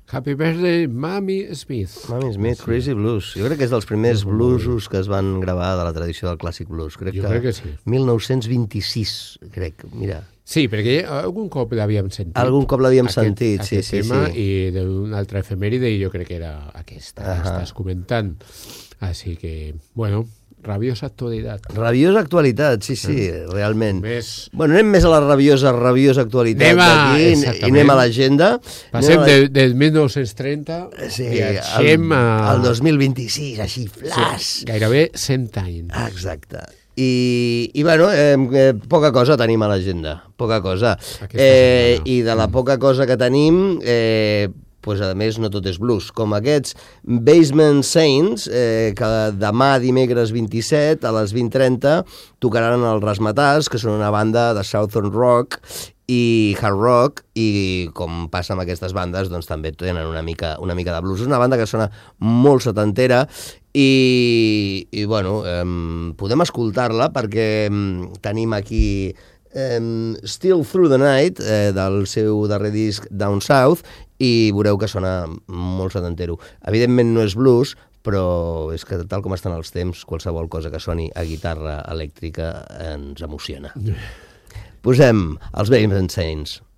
Happy Birthday, Mamie Smith. Mamie Smith, Crazy Blues. Jo crec que és dels primers bluesos que es van gravar de la tradició del clàssic blues. Jo crec que sí. 1926, crec, mira. Sí, perquè algun cop l'havíem sentit. Algun cop l'havíem sentit, sí. Aquest tema, i d'una altra efemèride, i jo crec que era aquesta que estàs comentant. Així que, bueno, rabiosa actualitat. Rabiosa actualitat, sí, realment. Bueno, anem més a la rabiosa actualitat d'aquí i anem a l'agenda. Passem del 1930 viatgem al 2026, així, flash. Gairebé 100 anys. Exacte. I bueno, poca cosa tenim a l'agenda, poca cosa. I de la poca cosa que tenim, pues, a més, no tot és blues. Com aquests Basement Saints, que demà, dimecres 27, a les 20:30, tocaran el Razzmatazz, que són una banda de Southern Rock i hard rock, i com passa amb aquestes bandes, doncs també tenen una mica de blues. És una banda que sona molt setantera i bueno, podem escoltar-la perquè tenim aquí Still Through the Night, del seu darrer disc Down South, i veureu que sona molt setantero. Evidentment no és blues, però és que tal com estan els temps, qualsevol cosa que soni a guitarra elèctrica ens emociona. Posem els Basement Saints.